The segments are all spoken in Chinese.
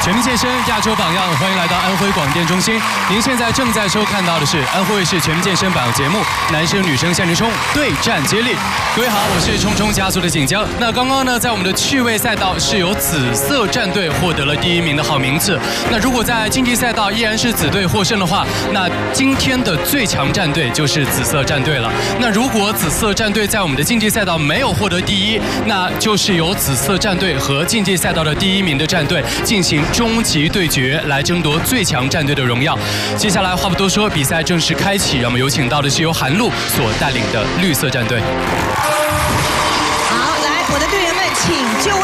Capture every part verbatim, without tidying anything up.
全民健身亚洲榜样，欢迎来到安徽广电中心。您现在正在收看到的是安徽卫视全民健身榜节目，男生女生向前冲，对战接力。各位好，我是冲冲家族的锦江。那刚刚呢，在我们的趣味赛道是由紫色战队获得了第一名的好名次。那如果在竞技赛道依然是紫队获胜的话，那今天的最强战队就是紫色战队了。那如果紫色战队在我们的竞技赛道没有获得第一，那就是由紫色战队和竞技赛道的第一名的战队进行终极对决，来争夺最强战队的荣耀。接下来话不多说，比赛正式开启，让我们有请到的是由韩露所带领的绿色战队。 好，来，我的队员们请就位。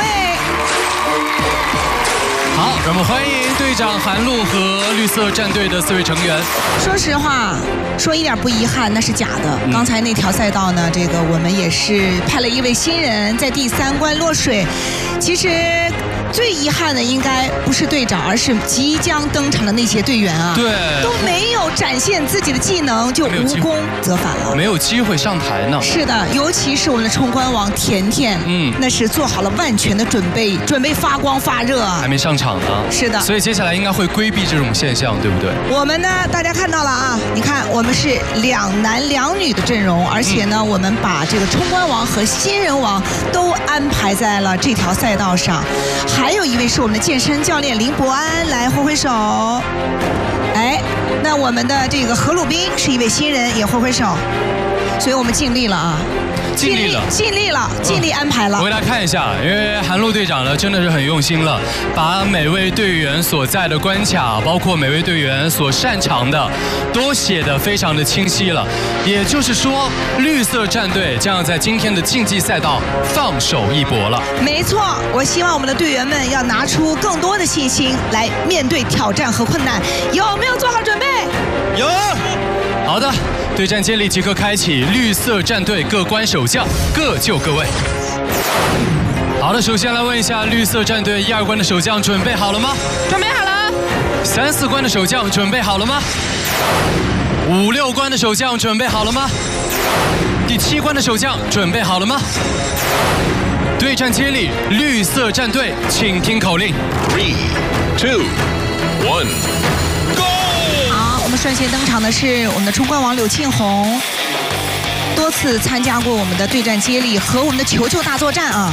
好，让我们欢迎队长韩露和绿色战队的四位成员。 说实话，说一点不遗憾，那是假的。嗯、刚才那条赛道呢，这个我们也是派了一位新人在第三关落水。其实最遗憾的应该不是队长，而是即将登场的那些队员啊， 对， 都没有展现自己的技能，就无功则返了， 没有机会上台呢。 是的，尤其是我们的冲关王甜甜，嗯，那是做好了万全的准备，准备发光发热， 还没上场呢。 是的， 所以接下来应该会规避这种现象，对不对？ 我们呢，大家看到了啊，你看我们是两男两女的阵容，而且呢，嗯、我们把这个冲关王和新人王都安排在了这条赛道上。还有一位是我们的健身教练林博安，来挥挥手。哎，那我们的这个何鲁斌是一位新人，也挥挥手。所以我们尽力了啊。 尽力了， 尽力了，尽力安排了。 我给大家看一下，因为韩露队长呢真的是很用心了，把每位队员所在的关卡，包括每位队员所擅长的，都写得非常的清晰了。也就是说，绿色战队将要在今天的竞技赛道放手一搏了。 没错，我希望我们的队员们要拿出更多的信心来面对挑战和困难。有没有做好准备？ 有。好的，对战接力即刻开启，绿色战队各关守将，各就各位。好的，首先来问一下绿色战队一二关的守将准备好了吗？ 准备好了。 三四关的守将准备好了吗？五六关的守将准备好了吗？第七关的守将准备好了吗？对战接力，绿色战队，请听口令。Three, two, one. 我们率先登场的是我们的冲关王柳庆红，多次参加过我们的对战接力和我们的球球大作战啊，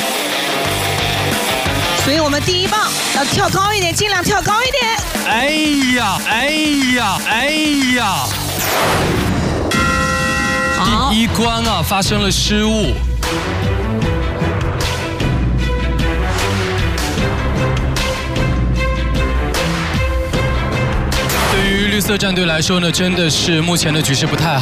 所以我们第一棒要跳高一点，尽量跳高一点。 哎呀，哎呀，哎呀！ 好， 第一关啊发生了失误。绿色战队来说呢，真的是目前的局势不太